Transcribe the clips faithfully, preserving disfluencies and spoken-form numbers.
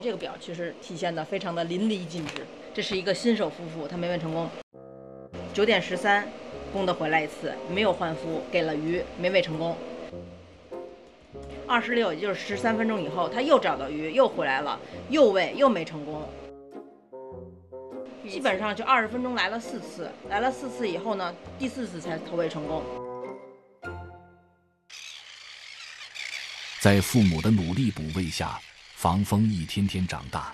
这个表其实体现的非常的淋漓尽致。这是一个新手夫妇，他没问成功。九点十三，公的回来一次，没有换夫，给了鱼，没喂成功。二十六，也就是十三分钟以后，他又找到鱼，又回来了，又喂，又没成功。基本上就二十分钟来了四次，来了四次以后呢，第四次才投喂成功。 在父母的努力补喂下，防风一天天长大。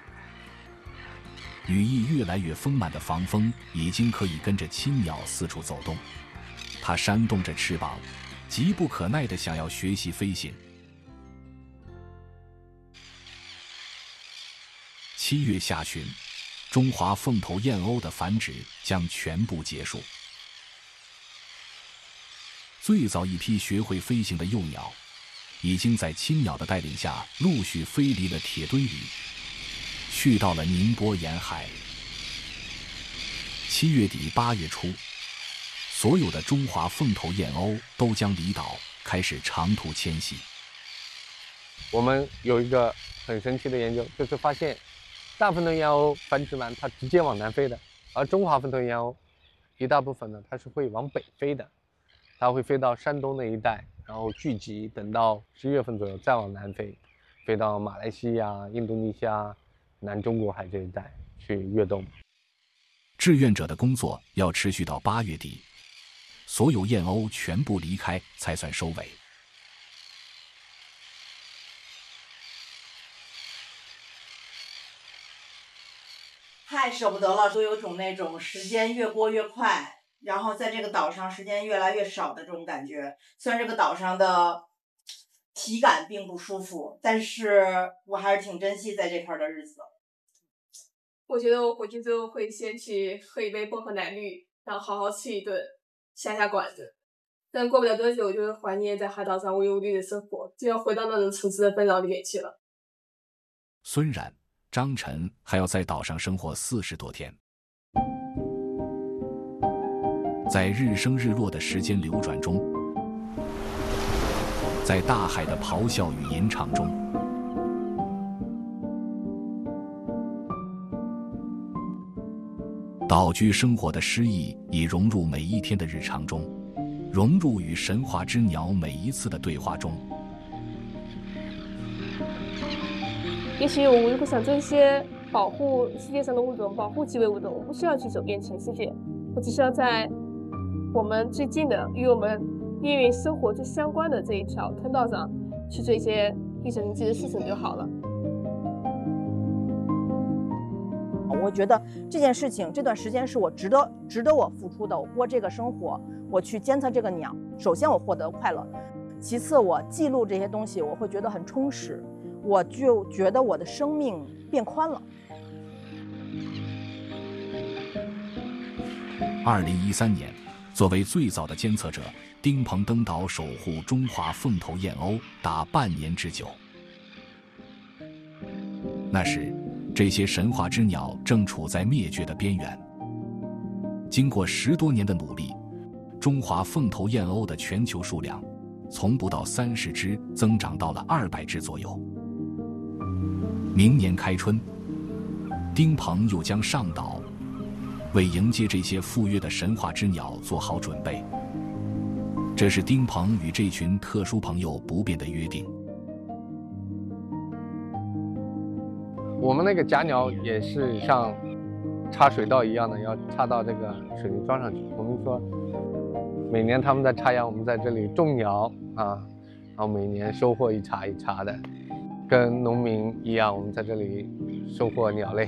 羽翼越来越丰满的防风已经可以跟着亲鸟四处走动，它扇动着翅膀，急不可耐地想要学习飞行。七月下旬，中华凤头燕鸥的繁殖将全部结束。最早一批学会飞行的幼鸟，已经在亲鸟的带领下陆续飞离了铁墩屿，去到了宁波沿海。七月底八月初，所有的中华凤头燕鸥都将离岛，开始长途迁徙。 我们有一个很神奇的研究，就是发现大凤头燕鸥繁殖完它直接往南飞的，而中华凤头燕鸥一大部分呢，它是会往北飞的，它会飞到山东那一带，然后聚集，等到十月份左右再往南飞，飞到马来西亚、印度尼西亚、南中国海这一带去跃动。 志愿者的工作要持续到八月底，所有燕鸥全部离开才算收尾。 太舍不得了，都有种那种时间越过越快，然后在这个岛上时间越来越少的这种感觉。虽然这个岛上的体感并不舒服，但是我还是挺珍惜在这块的日子。 我觉得我回去之后会先去喝一杯薄荷奶绿，然后好好吃一顿，下下馆子。但过不了多久，我就会怀念在海岛上无忧无虑的生活，就要回到那种城市的纷扰里面去了。 孙冉、张晨还要在岛上生活四十多天，在日升日落的时间流转中，在大海的咆哮与吟唱中，岛居生活的诗意已融入每一天的日常中，融入与神话之鸟每一次的对话中。 也许我们如果想做一些保护世界上的物种，保护几维物种，我不需要去走遍全世界，我只需要在我们最近的与我们命运生活最相关的这一条通道上去做一些力所能及的事情就好了。 我觉得这件事情，这段时间是我值得值得我付出的。我过这个生活，我去监测这个鸟，首先我获得快乐，其次我记录这些东西，我会觉得很充实，我就觉得我的生命变宽了。 二零一三年，作为最早的监测者，丁鹏登岛守护中华凤头燕鸥达半年之久。那时，这些神话之鸟正处在灭绝的边缘。经过十多年的努力，中华凤头燕鸥的全球数量从不到三十只增长到了二百只左右。明年开春，丁鹏又将上岛，为迎接这些赴约的神话之鸟做好准备。这是丁鹏与这群特殊朋友不变的约定。 我们那个假鸟也是像插水稻一样的，要插到这个水泥桩上去。我们说，每年他们在插秧，我们在这里种鸟啊，然后每年收获一茬一茬的，跟农民一样，我们在这里收获鸟类。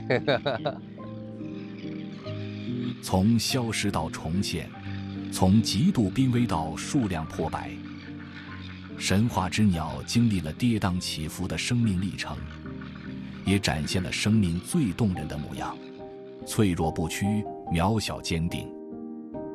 从消失到重现，从极度濒危到数量破百，神话之鸟经历了跌宕起伏的生命历程，也展现了生命最动人的模样，脆弱不屈，渺小坚定。